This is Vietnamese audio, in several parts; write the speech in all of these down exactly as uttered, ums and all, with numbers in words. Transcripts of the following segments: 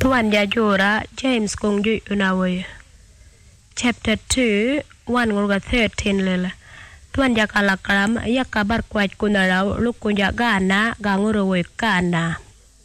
Tuan Yajura James Kongju Unawe Chapter two one ngurga thirteen lele Tuan Yakalakram Yakabar Kwaj Kunarau Lukunja Gana Ganguruwe Kana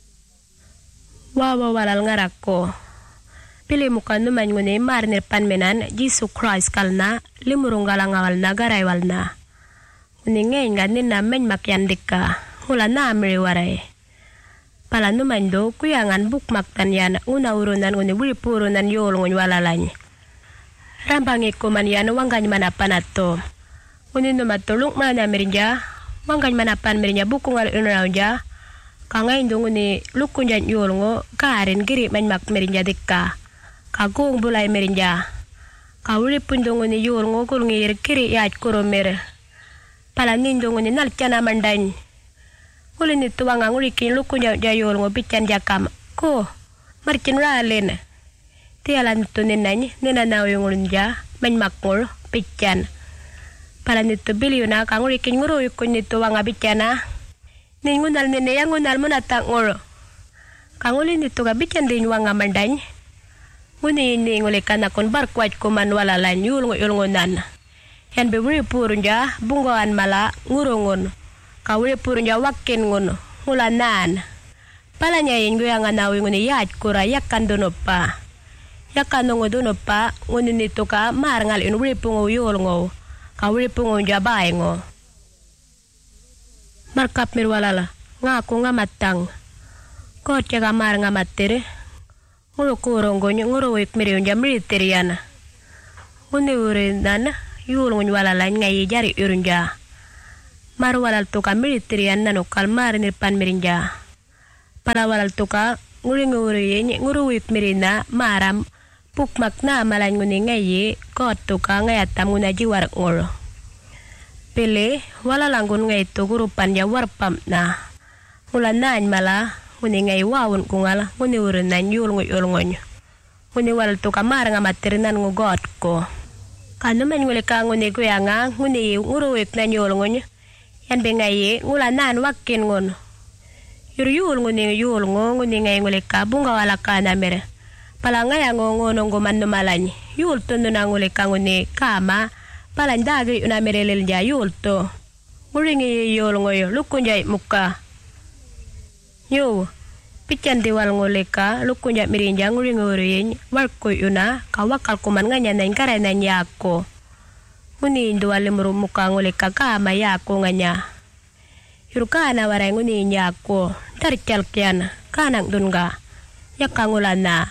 Wawa Walal Ngarako Pili Mukanu Mangune Marnir Panmenan Jesus Christ Kalna Limurungalangawal Nagaray Walna Uningain Ganina Menmakyandika Hula na Amriwaray Pala naman do, kuyangan bukmaktan yan, una urunan uni wilipurunan yolong walalany. Rambangi ko man yan, wanggan manapan ato. Uni numatulong man na merinja, wanggan manapan merinja bukong al unraw ja. Kangayin do uni lukun jan yolong karin giri man mak merinja dikka. Kagong bulay merinja. Kawilipun do uni yolong kulungir kiri yat kurumir. Pala nindong uni naltya naman dan. Ulin itu wangang ulikin lukun jayol ngobican jakam ko marcin ralen tialan tu nenany nenanaw yung ulunja man makmul pican palan itu biliuna kang ulikin nguru kun itu wanga bicana ningunal nene yang ngunal munatang nguru kang ulin itu gabican din wanga mandany nguni ini ngulikan akon barkwaj kuman walalan yul yulngunan yan beburi purunja bungoan mala ngurungun Kawin purun jawakin ngono, ngulanan. Palanya yung yang anawi nguni yat kura yakan dono pa. Yakan nungo dono pa, nguni nito ka marangal inuri pungo yul ngo. Kawin pungo jabay ngo. Markap mirwalala, nga ako nga matang. Kotya ka mar nga matire. Ngulo kurong gonyo, nguruwik miriyon jamritiriyan. Nguni urinan, yul ngun walala nga yijari urunja. Marwalal tuka militarian nano kalmar nirpan mirinja. Para walal tuka nguring nguriyin nguruwik mirina maram pukmak na malan nguni ngayi kot tuka ngayatam nguna jiwar ngur. Pili walalanggun ngay tu gurupan ya warpam na. Ngulanan mala nguni ngay wawun kungal nguni urinan yul nguy ulngon. Nguni walal tuka marang amaterinan ngugot ko. Kanuman nguli ka nguni kuyanga nguni nguruwik na yulngon. Yan bengaye ngulanan wakin ngon. Yuriyul nguni yul ngon nguni ngay nguli ka bunga wala ka na mere. Pala ngaya ngon ngon ngoman numalany. Yul to nuna nguli ka nguni kama. Pala ndagri una mere lelja yul to. Nguringi yul ngoy lukunjay muka. Yo. Pican diwal nguli ka lukunjay mirinja nguringi uriyin. Warkoy una kawakal kuman nganya na ingkara na nyako. Nguni induwali muka nguli kama yako nganya. Yurukana waray nguni nyako. Tarikal kian. Kanang dunga. Yaka ngulana.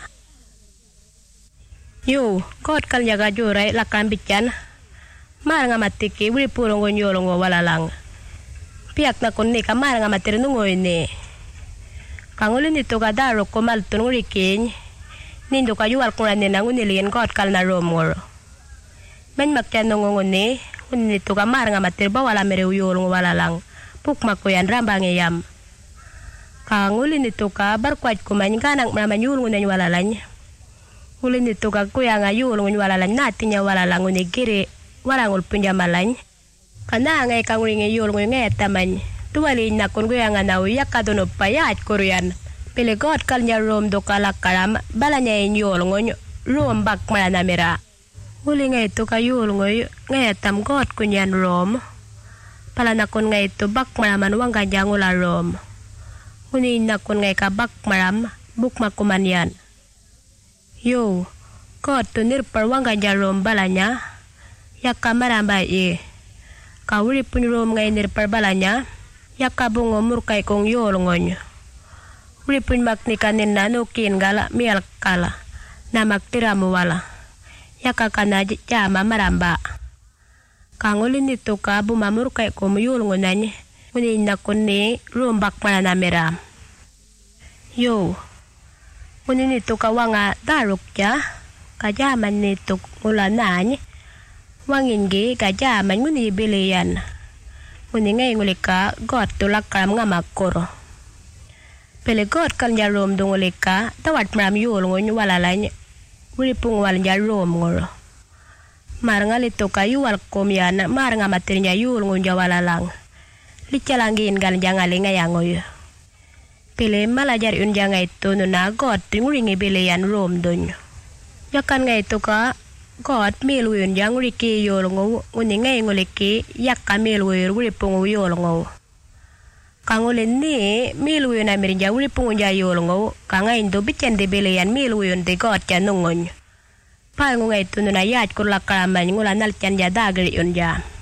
Yo, kot kal nyaga juray lakam bican. Marang amatiki wili purong ngonyolong walalang. Piak na kunni ka marang amatir nungoy ni. Kangulin ito ka daro kumaltun ngurikin. Nindo ka yuwal kung nanin ang uniliin kot kal na romor. Men makyan nungong ni, unin ito ka marang amatir ba wala mere uyulong wala lang. Pukmak ko yan rambang iyam. Kangulin ito ka barkwad kuman kanang maman yulong na wala lang. Ulin ito ka kuya nga yulong wala lang natin niya wala lang unigiri. Walang ulpun niya malany. Kana ngay kanguling yulong nga taman. Tuwalin na kung kuya nga nauyak ka doon payat kuruyan. Piligot kal niya rom do kalakaram. Bala niya yung yulong rom bak malanamira. Uli nga ito kayo ngoy ngayatam got kunyan rom. Pala nakon nga ito bak maraman wang kanyang ula rom. Uni nakon nga ka bak maram bukma kumanyan. Yo, got to nirpar wang kanyang rom bala niya. Yaka maramba i. Kawiri pun rom nga nirpar bala niya. Yaka bungo murkay kong yolongon. Uri pun maknikanin na nukin gala mial kala. Na maktiramu wala. Yaka kana jama maramba. Kangulin ito ka bumamur kay kumuyul ngunany. Ngunin na kunni rumbak mananamira. Yo. Ngunin ito ka wanga daruk ya. Kajaman nito ngulanany. Wangin gi kajaman nguni biliyan. Ngunin ngay nguli ka got tulak karam nga makuro. Pili got kal niya rum dunguli ka. Tawat maram yul ngun walalany. Uri pung wal niya rom ngoro. Marangal ito kayo wal kumyan. Marang amatir niya yul ngun niya wala lang. Litya lang gin gal niya ngaling ngayangoy. Pile malajar un jangai to no na god ringi bele yan rom dun. Yakan ngai to ka god melu un jang riki yolongo uni ngai ngoleki yakka melu uri pungu yolongo. Kangole ni melu un amirin ja uri pungu ja yolongo kanga indo bichen de bele yan melu un de god ja nungon. Pa ngai to no na yat kurla kalaman ngula nal chan ja dagri un ja.